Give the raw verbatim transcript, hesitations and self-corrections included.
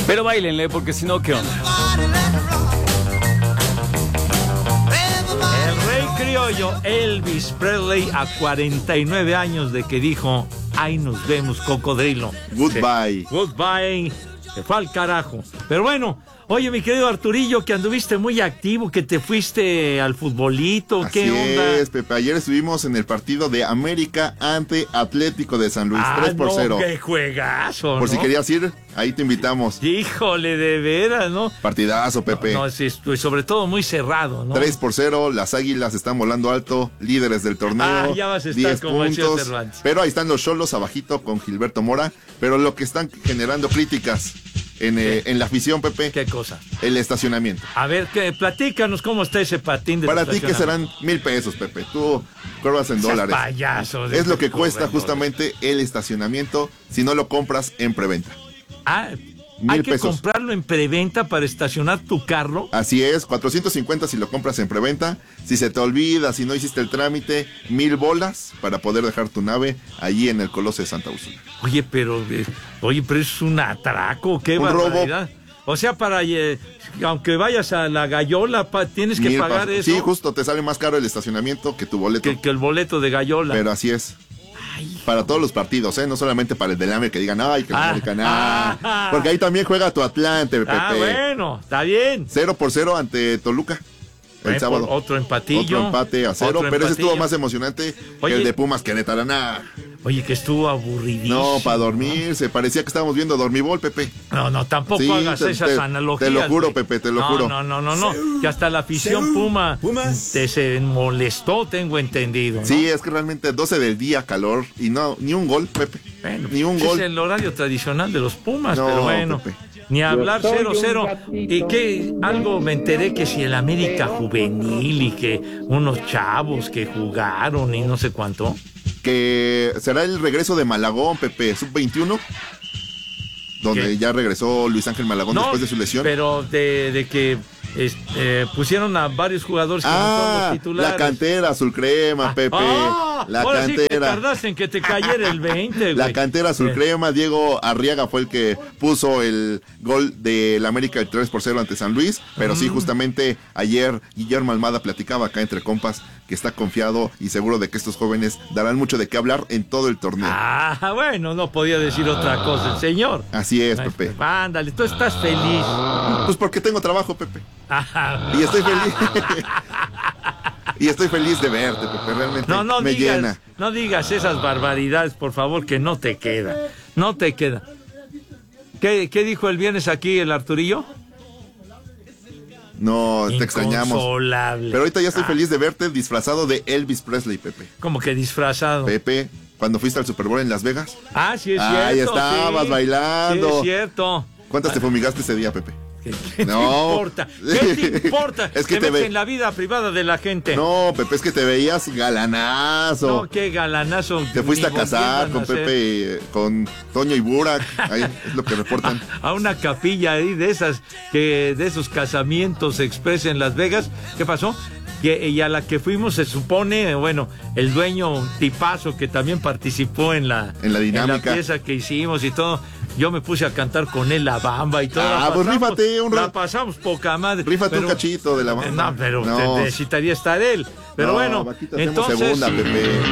Pero báilenle, porque si no, ¿qué onda? El rey criollo Elvis Presley, a cuarenta y nueve años de que dijo, ahí nos vemos, cocodrilo. Goodbye. Se, goodbye. Se fue al carajo. Pero bueno, oye, mi querido Arturillo, que anduviste muy activo, que te fuiste al futbolito, ¿qué Así onda? es, Pepe. Ayer estuvimos en el partido de América ante Atlético de San Luis, ah, tres por cero. No, qué juegazo, Por ¿no? si querías ir, ahí te invitamos. Híjole, de veras, ¿no? Partidazo, Pepe. No, no sí, sobre todo muy cerrado, ¿no? tres por cero, las Águilas están volando alto, líderes del torneo. Ah, ya vas a estar diez como el señor puntos, Cervantes. pero ahí están los Xolos abajito con Gilberto Mora, pero lo que están generando críticas en, eh, en la afición, Pepe. ¿Qué cosa? El estacionamiento. A ver, que platícanos cómo está ese patín de Para ti que serán mil pesos, Pepe. Tú cobras en Seas dólares. payaso. Es lo que cuesta justamente el estacionamiento si no lo compras en preventa. Ah, Mil hay que pesos. comprarlo en preventa para estacionar tu carro. Así es, cuatrocientos cincuenta si lo compras en preventa. Si se te olvida, si no hiciste el trámite, mil bolas para poder dejar tu nave allí en el Coloso de Santa Úrsula. Oye, pero eh, oye, pero es un atraco, qué Un barbaridad. O sea, para eh, aunque vayas a la Gallola, pa, tienes que Mil pagar pas- eso. Sí, justo, te sale más caro el estacionamiento que tu boleto. que, que el boleto de Gallola. Pero así es. Ay, Para todos los partidos, ¿eh? No solamente para el del América que digan, ay, que el Ah. América, nah. Ah. Porque ahí también juega tu Atlante, Pepe. ah, bueno, está bien. Cero por cero ante Toluca. El Eh, sábado. por otro empatillo. Otro empate a cero, Otro pero ese estuvo empatillo. más emocionante Oye. que el de Pumas Querétaro. Nah. Oye, que estuvo aburridísimo. No, para dormir, se parecía que estábamos viendo Dormibol, Pepe. No, no, tampoco Sí, hagas te- esas te- analogías. te lo juro, güey. Pepe, te lo no, juro. No, no, no, no. Que hasta la afición Seúl, Puma Pumas. te se molestó, tengo entendido, ¿no? Sí, es que realmente doce del día, calor, y no, ni un gol, Pepe. Bueno, ni un pues gol. es el horario tradicional de los Pumas, No, pero bueno. Pepe. Ni hablar Yo soy cero cero. un gatito. Y que algo me enteré que si el América juvenil y que unos chavos que jugaron y no sé cuánto. Que será el regreso de Malagón, Pepe, sub veintiuno, donde ¿Qué? ya regresó Luis Ángel Malagón después de su lesión. Pero de, de que este, pusieron a varios jugadores que no son los Ah, titulares. la cantera azul crema, Pepe. Ah, la ahora sí que cantera. tardaste en que te cayera el veinte, güey. La cantera azul Eh, crema, Diego Arriaga fue el que puso el gol del América el tres por cero ante San Luis, pero Mm. sí, justamente ayer Guillermo Almada platicaba acá entre compas que está confiado y seguro de que estos jóvenes darán mucho de qué hablar en todo el torneo. Ah, bueno, no podía decir otra cosa el señor. Así es, Ay, Pepe. Ándale, tú estás feliz. Pues porque tengo trabajo, Pepe. Ah, Y estoy feliz. Y estoy feliz de verte, Pepe. Realmente no, no me digas, llena. no digas esas barbaridades, por favor, que no te queda. No te queda. ¿Qué, qué dijo el viernes aquí el Arturillo? No, te extrañamos. Inconsolable. Pero ahorita ya estoy Ah, feliz de verte disfrazado de Elvis Presley, Pepe. Como que disfrazado. Pepe, cuando fuiste al Super Bowl en Las Vegas, Ah, sí es Ahí cierto. estabas sí. bailando. Sí es cierto. ¿cuántas te fumigaste ese día, Pepe? ¿Qué, qué No. te importa? ¿Qué te importa? Es que te te metes ve- en la vida privada de la gente. No, Pepe, es que te veías galanazo. No, qué galanazo. Te fuiste ni a casar volvieron con a hacer. Pepe, eh, con Toño y Burak. Ahí es lo que reportan. A una capilla ahí de esas, que de esos casamientos express en Las Vegas. ¿Qué pasó? Que, y a la que fuimos se supone, bueno, el dueño, un tipazo que también participó en la, En la dinámica. pieza que hicimos y todo. Yo me puse a cantar con él la bamba y todo. Ah, La pues pasamos- rífate un La rato. pasamos poca madre. Rífate un pero- cachito de la banda. No, pero No. te- necesitaría estar él. Pero No, bueno, aquí te hacemos entonces... segunda, Pepe.